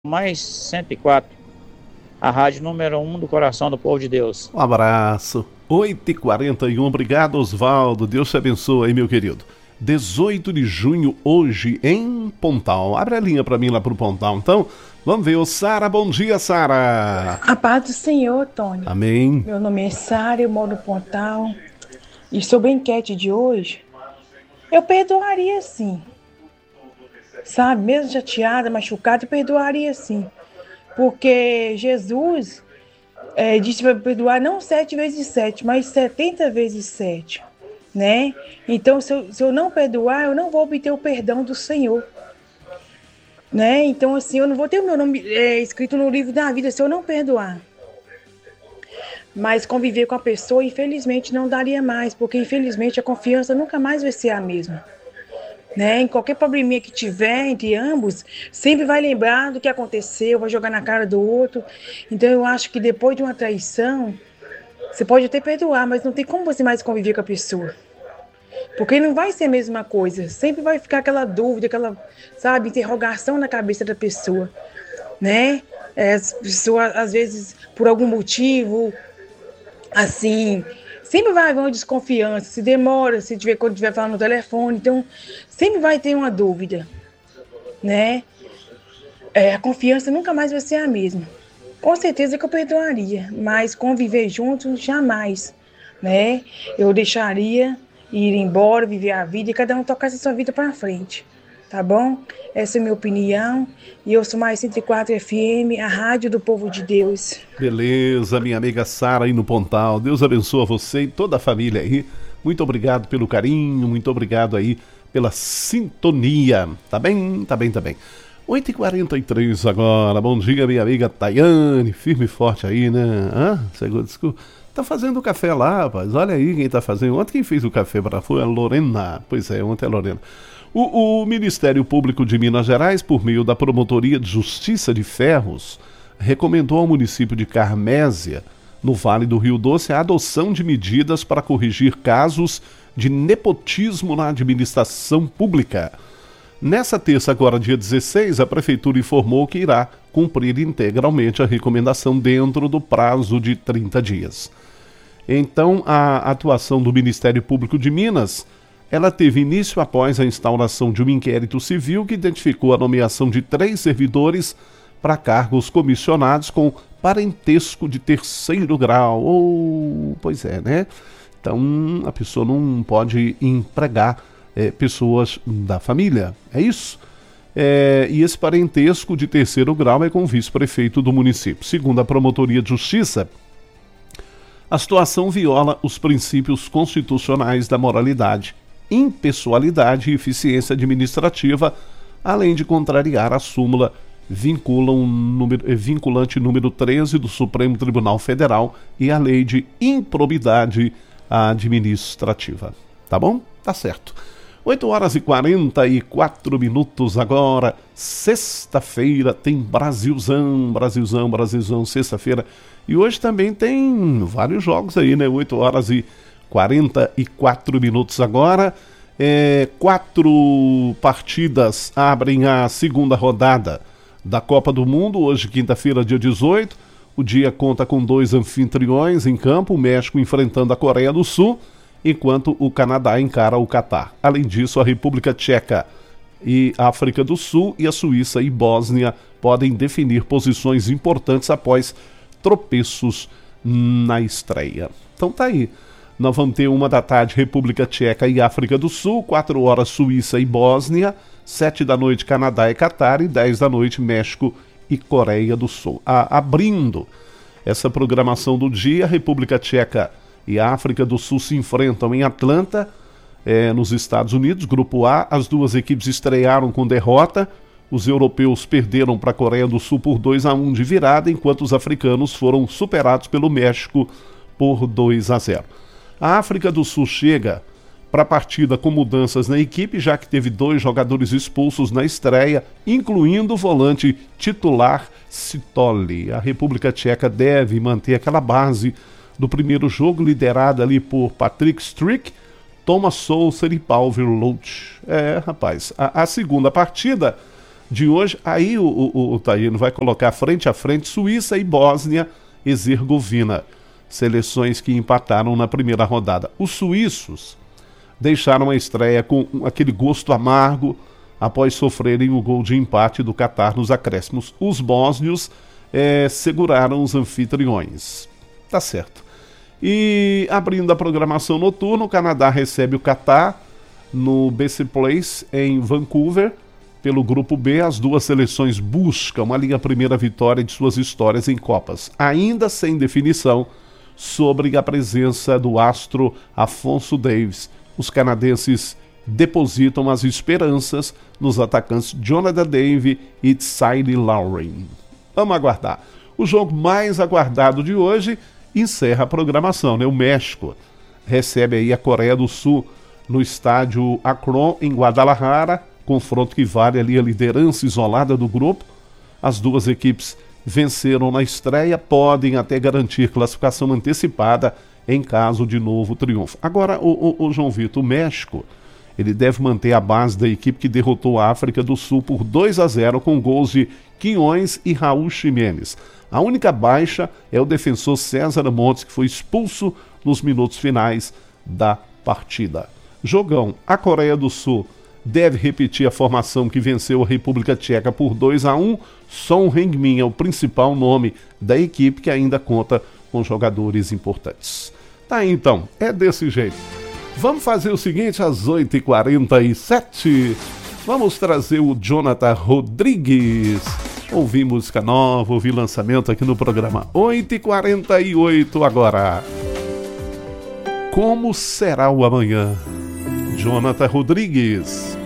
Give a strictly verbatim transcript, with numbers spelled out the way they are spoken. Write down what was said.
Mais cento e quatro, a rádio número um do coração do povo de Deus. Um abraço. oito e quarenta e um, obrigado, Osvaldo. Deus te abençoe aí, meu querido. dezoito de junho, hoje, em Pontal. Abre a linha pra mim lá pro Pontal, então. Vamos ver, ô Sara. Bom dia, Sara. A paz do Senhor, Tony. Amém. Meu nome é Sara, eu moro no Pontal. E sobre a enquete de hoje, eu perdoaria sim. Sabe, mesmo chateada, machucada, eu perdoaria sim. Porque Jesus é, disse para perdoar não sete vezes sete, mas setenta vezes sete, né? Então, se eu, se eu não perdoar, eu não vou obter o perdão do Senhor, né? Então, assim, eu não vou ter o meu nome é, escrito no livro da vida se eu não perdoar. Mas conviver com a pessoa, infelizmente, não daria mais, porque, infelizmente, a confiança nunca mais vai ser a mesma. Né? Em qualquer probleminha que tiver entre ambos, sempre vai lembrar do que aconteceu, vai jogar na cara do outro. Então eu acho que depois de uma traição, você pode até perdoar, mas não tem como você mais conviver com a pessoa. Porque não vai ser a mesma coisa. Sempre vai ficar aquela dúvida, aquela, sabe, interrogação na cabeça da pessoa. Né? É, as pessoas, às vezes, por algum motivo, assim... Sempre vai haver uma desconfiança, se demora, se tiver, quando estiver falando no telefone, então sempre vai ter uma dúvida, né? É, a confiança nunca mais vai ser a mesma. Com certeza que eu perdoaria, mas conviver juntos, jamais, né? Eu deixaria ir embora, viver a vida e cada um tocasse a sua vida para frente, tá bom? Essa é a minha opinião e eu sou mais cento e quatro F M, a rádio do povo de Deus. Beleza, minha amiga Sara aí no Pontal. Deus abençoe você e toda a família aí. Muito obrigado pelo carinho, muito obrigado aí pela sintonia. Tá bem? Tá bem, tá bem. oito e quarenta e três agora. Bom dia, minha amiga Tayane, firme e forte aí, né? Hã? Segundo, desculpa. Tá fazendo café lá, rapaz. Olha aí quem tá fazendo. Ontem quem fez o café para foi a Lorena. Pois é, ontem é a Lorena. O, o Ministério Público de Minas Gerais, por meio da Promotoria de Justiça de Ferros, recomendou ao município de Carmésia, no Vale do Rio Doce, a adoção de medidas para corrigir casos de nepotismo na administração pública. Nessa terça, agora dia dezesseis, a Prefeitura informou que irá cumprir integralmente a recomendação dentro do prazo de trinta dias. Então, a atuação do Ministério Público de Minas, ela teve início após a instauração de um inquérito civil que identificou a nomeação de três servidores para cargos comissionados com parentesco de terceiro grau. Ou, pois é, né? Então, a pessoa não pode empregar é, pessoas da família, é isso? É, e esse parentesco de terceiro grau é com o vice-prefeito do município. Segundo a Promotoria de Justiça, a situação viola os princípios constitucionais da moralidade, impessoalidade e eficiência administrativa, além de contrariar a súmula vinculam número, vinculante número treze do Supremo Tribunal Federal e a lei de improbidade administrativa. Tá bom? Tá certo. oito horas e quarenta e quatro minutos agora, sexta-feira, tem Brasilzão, Brasilzão, Brasilzão, sexta-feira. E hoje também tem vários jogos aí, né? oito horas e quarenta e quatro minutos agora. É, quatro partidas abrem a segunda rodada da Copa do Mundo. Hoje, quinta-feira, dia dezoito. O dia conta com dois anfitriões em campo, o México enfrentando a Coreia do Sul, enquanto o Canadá encara o Catar. Além disso, a República Tcheca e a África do Sul e a Suíça e Bósnia podem definir posições importantes após tropeços na estreia. Então tá aí. Nós vamos ter uma da tarde República Tcheca e África do Sul, quatro horas Suíça e Bósnia, sete da noite Canadá e Catar e dez da noite México e Coreia do Sul. A, abrindo essa programação do dia, República Tcheca e a África do Sul se enfrentam em Atlanta, é, nos Estados Unidos, Grupo A. As duas equipes estrearam com derrota. Os europeus perderam para a Coreia do Sul por dois a um de virada, enquanto os africanos foram superados pelo México por dois a zero. A África do Sul chega para a partida com mudanças na equipe, já que teve dois jogadores expulsos na estreia, incluindo o volante titular Sitoli. A República Tcheca deve manter aquela base do primeiro jogo, liderada ali por Patrick Strick, Thomas Soucer e Pavel Loach. É, rapaz, a, a segunda partida de hoje. Aí o, o, o Taíno vai colocar frente a frente Suíça e Bósnia-Herzegovina, seleções que empataram na primeira rodada. Os suíços deixaram a estreia com aquele gosto amargo após sofrerem o gol de empate do Catar nos acréscimos. Os bósnios é, seguraram os anfitriões. Tá certo. E abrindo a programação noturna, o Canadá recebe o Catar no B C Place em Vancouver. Pelo grupo B, as duas seleções buscam ali a primeira vitória de suas histórias em Copas, ainda sem definição sobre a presença do astro Afonso Davies. Os canadenses depositam as esperanças nos atacantes Jonathan David e Tsaidi Lauren. Vamos aguardar. O jogo mais aguardado de hoje encerra a programação, né? O México recebe aí a Coreia do Sul no estádio Akron, em Guadalajara, confronto que vale ali a liderança isolada do grupo. As duas equipes venceram na estreia, podem até garantir classificação antecipada em caso de novo triunfo. Agora, o, o, o João Vitor, o México, ele deve manter a base da equipe que derrotou a África do Sul por dois a zero com gols de Quinhões e Raul Ximenes. A única baixa é o defensor César Montes, que foi expulso nos minutos finais da partida. Jogão, a Coreia do Sul deve repetir a formação que venceu a República Tcheca por dois a um. Son Heung-min é o principal nome da equipe, que ainda conta com jogadores importantes. Tá aí, então, é desse jeito. Vamos fazer o seguinte, às oito e quarenta e sete, vamos trazer o Jonathan Rodrigues. Ouvir música nova, ouvir lançamento aqui no programa. oito e quarenta e oito agora. Como será o amanhã? Jonathan Rodrigues.